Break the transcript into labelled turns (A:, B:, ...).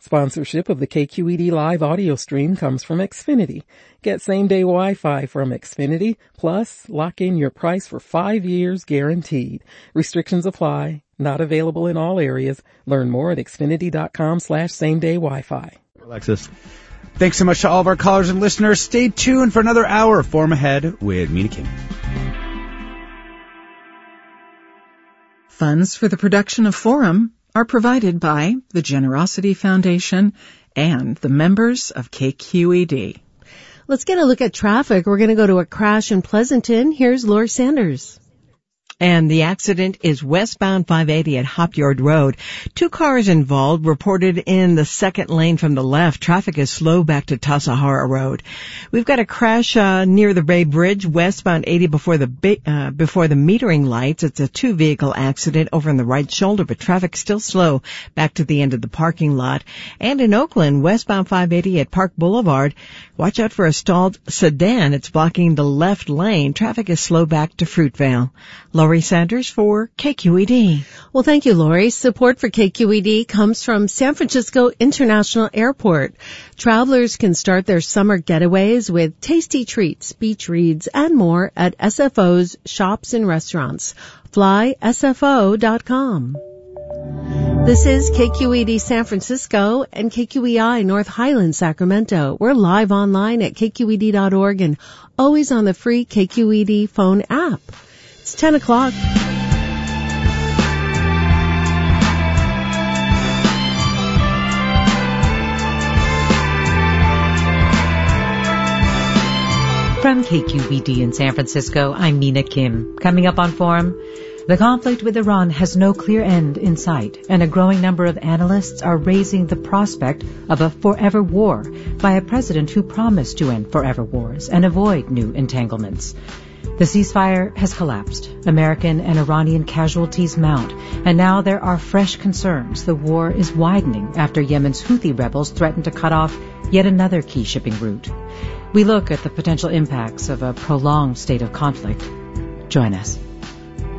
A: Sponsorship of the KQED live audio stream comes from Xfinity. Get same-day Wi-Fi from Xfinity, plus lock in your price for 5 years guaranteed. Restrictions apply. Not available in all areas. Learn more at xfinity.com/same-day Wi-Fi.
B: Alexis. Thanks so much to all of our callers and listeners. Stay tuned for another hour of Forum Ahead with Mina Kim.
C: Funds for the production of Forum are provided by the Generosity Foundation and the members of KQED.
D: Let's get a look at traffic. We're going to go to a crash in Pleasanton. Here's Lori Sanders.
E: And the accident is westbound 580 at Hopyard Road. 2 cars involved, reported in the second lane from the left. Traffic is slow back to Tassajara Road. We've got a crash near the Bay Bridge, westbound 80 before the metering lights. It's a 2-vehicle accident over on the right shoulder, but traffic still slow back to the end of the parking lot. And in Oakland, westbound 580 at Park Boulevard, watch out for a stalled sedan. It's blocking the left lane. Traffic is slow back to Fruitvale. Lori Sanders for KQED.
D: Well, thank you, Lori. Support for KQED comes from San Francisco International Airport. Travelers can start their summer getaways with tasty treats, beach reads, and more at SFO's shops and restaurants. FlySFO.com. This is KQED San Francisco and KQEI North Highlands, Sacramento. We're live online at kqed.org and always on the free KQED phone app. It's 10 o'clock.
F: From KQED in San Francisco, I'm Mina Kim. Coming up on Forum, the conflict with Iran has no clear end in sight, and a growing number of analysts are raising the prospect of a forever war by a president who promised to end forever wars and avoid new entanglements. The ceasefire has collapsed. American and Iranian casualties mount, and now there are fresh concerns. The war is widening after Yemen's Houthi rebels threatened to cut off yet another key shipping route. We look at the potential impacts of a prolonged state of conflict. Join us.